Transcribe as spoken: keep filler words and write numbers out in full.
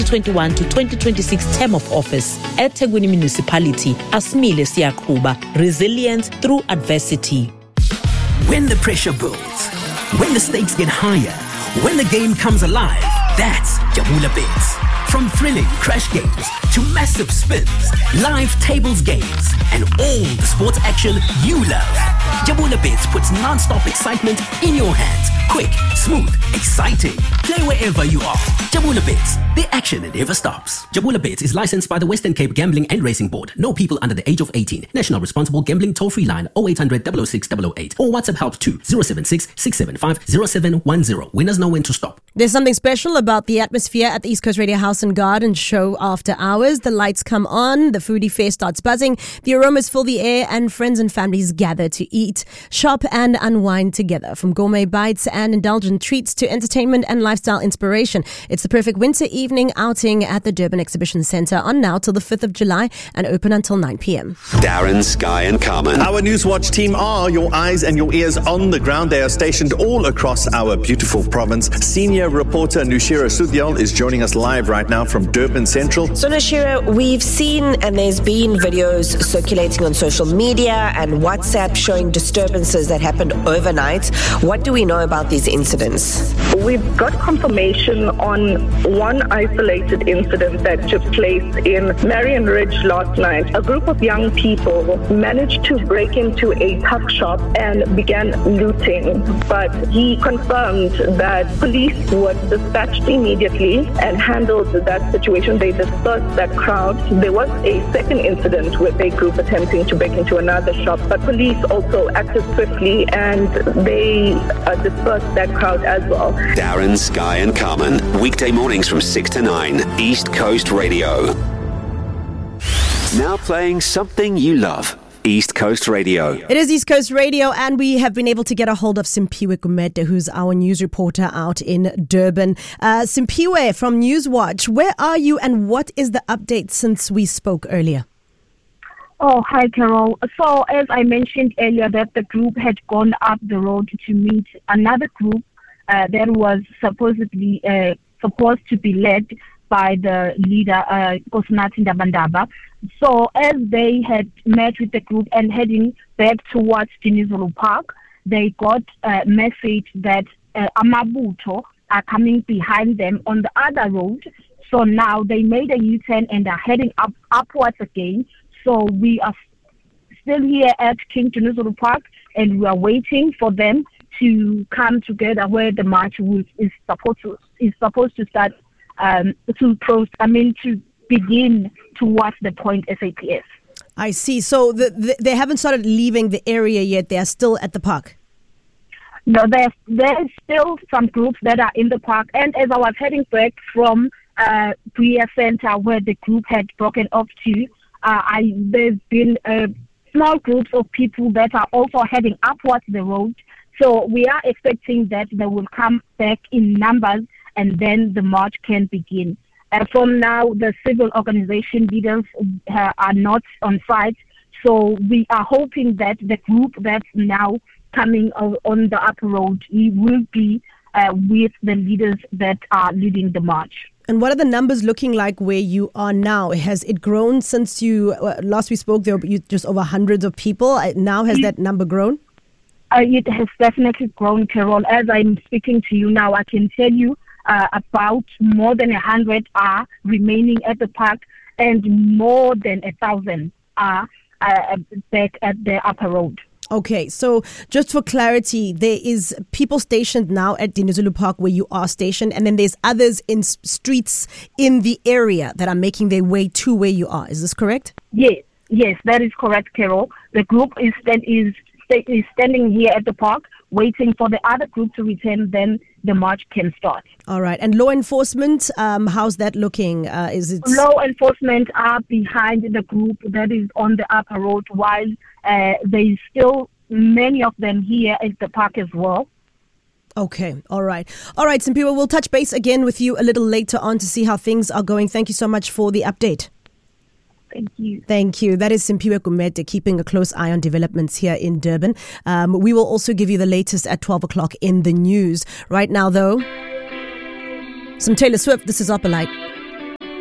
twenty-one to twenty twenty-six term of office at eThekwini Municipality, Asmile Siyakuba, resilience through adversity. When the pressure builds, when the stakes get higher, when the game comes alive, that's Jabula Bets. From thrilling crash games to massive spins, live tables games, and all the sports action you love. Jabula Bets puts non-stop excitement in your hands. Quick, smooth, exciting. Play wherever you are. Jabula Bets, the action that never stops. Jabula Bets is licensed by the Western Cape Gambling and Racing Board. No people under the age of eighteen. National Responsible Gambling Toll-Free line oh eight hundred, double oh six, double oh eight or WhatsApp help to zero seven six, six seven five, zero seven one zero. Winners know when to stop. There's something special about the atmosphere at the East Coast Radio House and Garden show after hours. The lights come on, the foodie fair starts buzzing, the aromas fill the air, and friends and families gather to eat, shop, and unwind together. From gourmet bites and indulgent treats to entertainment and lifestyle inspiration, it's the perfect winter evening outing at the Durban Exhibition Centre on now till the fifth of July and open until nine p.m. Darren, Sky and Carmen. Our Newswatch team are your eyes and your ears on the ground. They are stationed all across our beautiful province. Senior reporter Nushira Sudhyal is joining us live right now from Durban Central. So Nushira, we've seen and there's been videos circulating on social media and WhatsApp showing disturbances that happened overnight. What do we know about these incidents? We've got confirmation on one isolated incident that took place in Marion Ridge last night. A group of young people managed to break into a tuck shop and began looting, but he confirmed that police were dispatched immediately and handled that situation. They dispersed that crowd. There was a second incident with a group attempting to break into another shop, but police also acted swiftly and they uh, dispersed that crowd as well. Darren, Sky and Carmen, weekday mornings from six to nine, East Coast Radio. Now playing something you love. East Coast Radio. It is East Coast Radio, and we have been able to get a hold of Simphiwe Gumede, who's our news reporter out in Durban. Uh, Simphiwe from Newswatch, where are you and what is the update since we spoke earlier? Oh, hi, Carol. So, as I mentioned earlier, that the group had gone up the road to meet another group uh, that was supposedly uh, supposed to be led by the leader, uh, Nkosinathi Ndaba-Ndaba. So as they had met with the group and heading back towards Dinizulu Park, they got a message that uh, Amabutho are coming behind them on the other road. So now they made a U-turn and are heading up upwards again. So we are still here at King Dinizulu Park and we are waiting for them to come together where the march will, is supposed to is supposed to start. Um, to pro- I mean to begin towards the point S A P S. I see. So the, the, they haven't started leaving the area yet. They are still at the park. No, there's there's still some groups that are in the park. And as I was heading back from uh, Bria Center, where the group had broken off to, uh, I there's been uh, small groups of people that are also heading upwards the road. So we are expecting that they will come back in numbers, and then the march can begin. Uh, from now, the civil organization leaders uh, are not on site, so we are hoping that the group that's now coming uh, on the upper road will be uh, with the leaders that are leading the march. And what are the numbers looking like where you are now? Has it grown since you uh, last we spoke? There were just over hundreds of people. Uh, now has that number grown? Uh, it has definitely grown, Carol. As I'm speaking to you now, I can tell you Uh, about more than a hundred are remaining at the park, and more than a thousand are uh, back at the upper road. Okay, so just for clarity, there is people stationed now at Dinizulu Park where you are stationed, and then there's others in s- streets in the area that are making their way to where you are. Is this correct? Yes, yes, that is correct, Carol. The group is stand- is sta- is standing here at the park, waiting for the other group to return, then the march can start. All right. And law enforcement, um, how's that looking? Uh, is it Law enforcement are behind the group that is on the upper road, while uh, there is still many of them here at the park as well. Okay. All right. All right, Simphiwe, we'll touch base again with you a little later on to see how things are going. Thank you so much for the update. Thank you. Thank you. That is Simphiwe Gumede, keeping a close eye on developments here in Durban. Um, we will also give you the latest at twelve o'clock in the news. Right now, though, some Taylor Swift. This is Opalite.